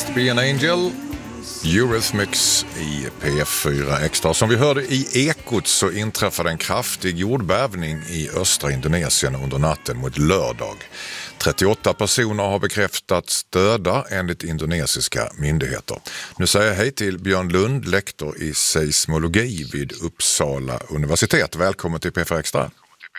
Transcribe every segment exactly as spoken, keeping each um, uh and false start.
Just Be an Angel, Eurythmics i P F fyra Extra. Som vi hörde i Ekot så inträffade en kraftig jordbävning i östra Indonesien under natten mot lördag. trettioåtta personer har bekräftats döda enligt indonesiska myndigheter. Nu säger jag hej till Björn Lund, lektor i seismologi vid Uppsala universitet. Välkommen till P F Extra.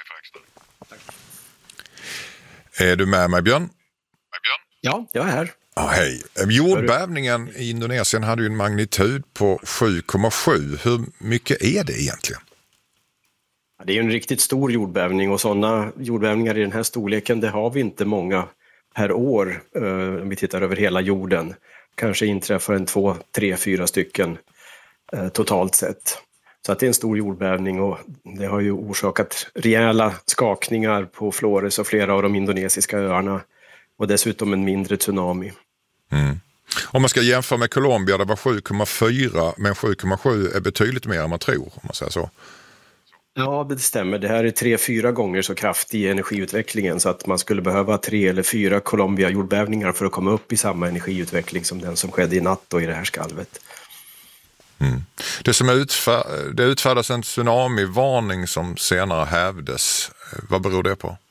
Är du med mig, Björn? Ja, jag är här. Ah, hej. Jordbävningen i Indonesien hade ju en magnitud på sju komma sju. Hur mycket är det egentligen? Det är en riktigt stor jordbävning och sådana jordbävningar i den här storleken, det har vi inte många per år om vi tittar över hela jorden. Kanske inträffar en två, tre, fyra stycken eh, totalt sett. Så att det är en stor jordbävning och det har ju orsakat rejäla skakningar på Flores och flera av de indonesiska öarna. Och dessutom en mindre tsunami. Mm. Om man ska jämföra med Colombia, det var sju komma fyra, men sju komma sju är betydligt mer än man tror, om man säger så. Ja, det stämmer. Det här är tre, fyra gånger så kraftig i energiutvecklingen så att man skulle behöva tre eller fyra Colombia-jordbävningar för att komma upp i samma energiutveckling som den som skedde i natt då i det här skalvet. Mm. Det, som utfär- det utfärdas en tsunamivarning som senare hävdes. Vad beror det på?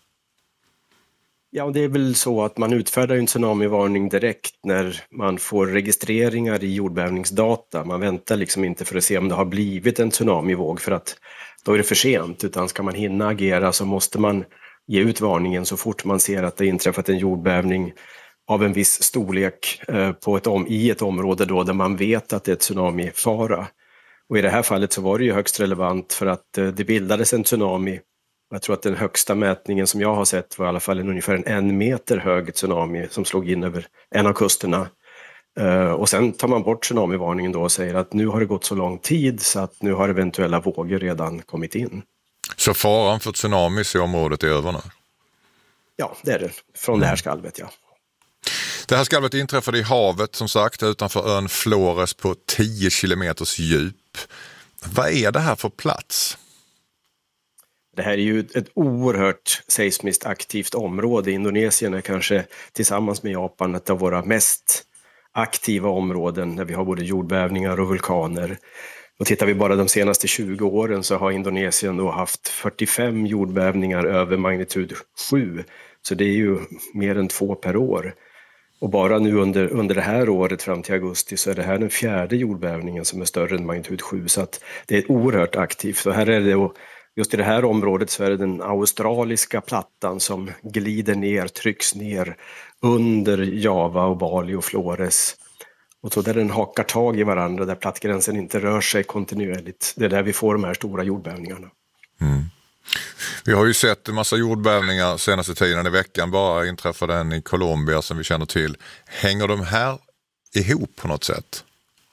Ja, det är väl så att man utfärdar en tsunamivarning direkt när man får registreringar i jordbävningsdata. Man väntar liksom inte för att se om det har blivit en tsunamivåg för att då är det för sent, utan ska man hinna agera så måste man ge ut varningen så fort man ser att det inträffat en jordbävning av en viss storlek på ett om- i ett område då där man vet att det är tsunamifara. Och i det här fallet så var det ju högst relevant för att det bildades en tsunami. Jag tror att den högsta mätningen som jag har sett var i alla fall en ungefär en en meter hög tsunami som slog in över en av kusterna. Uh, och sen tar man bort tsunamivarningen då och säger att nu har det gått så lång tid så att nu har eventuella vågor redan kommit in. Så faran för tsunamis i området är över nu? Ja, det är det. Från mm. det här skalvet, ja. Det här skalvet inträffade i havet som sagt utanför ön Flores på tio kilometers djup. Vad är det här för plats? Det här är ju ett oerhört seismiskt aktivt område. Indonesien är kanske tillsammans med Japan ett av våra mest aktiva områden där vi har både jordbävningar och vulkaner. Och tittar vi bara de senaste tjugo åren så har Indonesien då haft fyrtiofem jordbävningar över magnitud sju. Så det är ju mer än två per år. Och bara nu under, under det här året fram till augusti så är det här den fjärde jordbävningen som är större än magnitud sju. Så att det är oerhört aktivt. Så här är det och just i det här området så är det den australiska plattan som glider ner, trycks ner under Java och Bali och Flores. Och så där den hakar tag i varandra, där plattgränsen inte rör sig kontinuerligt. Det är där vi får de här stora jordbävningarna. Mm. Vi har ju sett en massa jordbävningar senaste tiden i veckan. Bara inträffade en i Colombia som vi känner till. Hänger de här ihop på något sätt?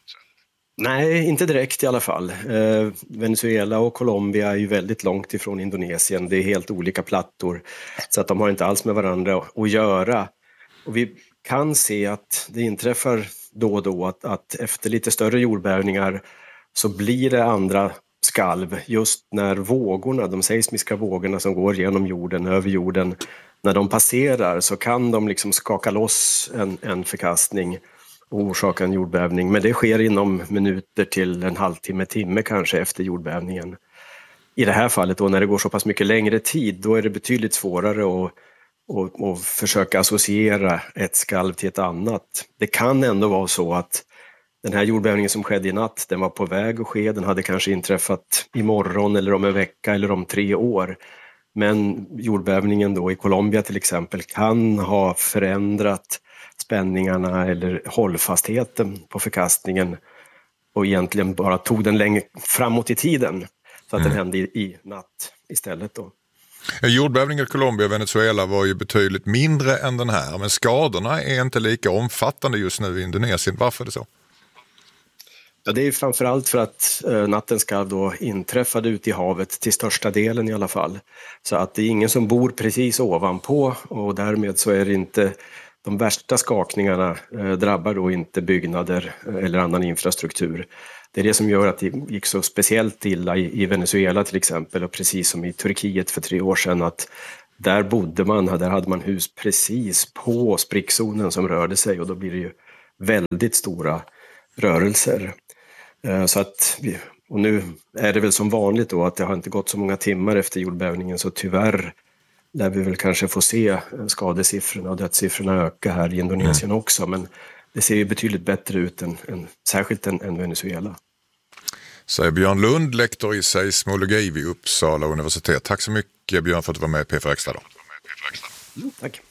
Nej, inte direkt i alla fall. Eh, Venezuela och Colombia är ju väldigt långt ifrån Indonesien. Det är helt olika plattor så att de har inte alls med varandra att göra. Och vi kan se att det inträffar då och då att, att efter lite större jordbävningar så blir det andra skalv just när vågorna, de seismiska vågorna som går genom jorden, över jorden, när de passerar så kan de liksom skaka loss en, en förkastning och orsaka en jordbävning. Men det sker inom minuter till en halvtimme, timme kanske efter jordbävningen. I det här fallet då när det går så pass mycket längre tid, då är det betydligt svårare att, att, att försöka associera ett skalv till ett annat. Det kan ändå vara så att den här jordbävningen som skedde i natt, den var på väg att ske. Den hade kanske inträffat imorgon eller om en vecka eller om tre år. Men jordbävningen då i Colombia till exempel kan ha förändrat spänningarna eller hållfastheten på förkastningen och egentligen bara tog den längre framåt i tiden så att mm. den hände i, i natt istället då. Jordbävningen i Colombia och Venezuela var ju betydligt mindre än den här, men skadorna är inte lika omfattande just nu i Indonesien. Varför är det så? Ja, det är framförallt för att eh, nattens skalv då inträffade ute i havet till största delen i alla fall. Så att det är ingen som bor precis ovanpå och därmed så är det inte de värsta skakningarna eh, drabbar då inte byggnader eller annan infrastruktur. Det är det som gör att det gick så speciellt illa i, i Venezuela till exempel och precis som i Turkiet för tre år sedan att där bodde man, där hade man hus precis på sprickzonen som rörde sig och då blir det ju väldigt stora rörelser. Så att, och nu är det väl som vanligt då att det har inte gått så många timmar efter jordbävningen, så tyvärr lär vi väl kanske få se skadesiffrorna och dödssiffrorna öka här i Indonesien mm. också, men det ser ju betydligt bättre ut än, än särskilt än, än Venezuela. Säger Björn Lund, lektor i seismologi vid Uppsala universitet. Tack så mycket Björn för att du var med i P fyra Extra då. Mm, tack.